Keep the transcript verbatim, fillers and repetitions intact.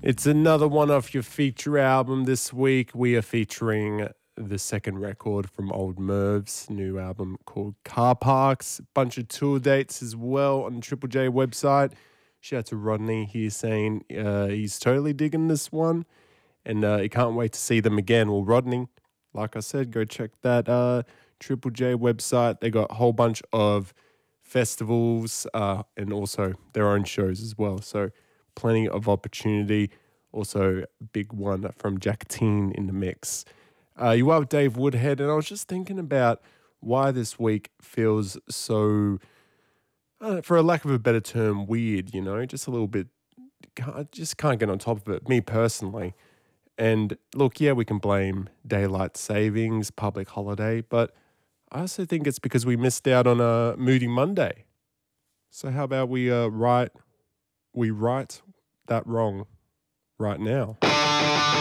It's another one off your feature album this week. We are featuring the second record from Old Merv's new album called Car Parks. Bunch of tour dates as well on the Triple J website. Shout out to Rodney here saying uh, he's totally digging this one and uh, he can't wait to see them again. Well, Rodney, like I said, go check that uh, Triple J website. They got a whole bunch of festivals uh, and also their own shows as well. So plenty of opportunity. Also, big one from Jacatine in the mix. Uh, you are with Dave Woodhead, and I was just thinking about why this week feels so, uh, for a lack of a better term, weird, you know, just a little bit, I just can't get on top of it, me personally. And look, yeah, we can blame daylight savings, public holiday, but I also think it's because we missed out on a Moody Monday. So how about we uh, write, we right that wrong right now.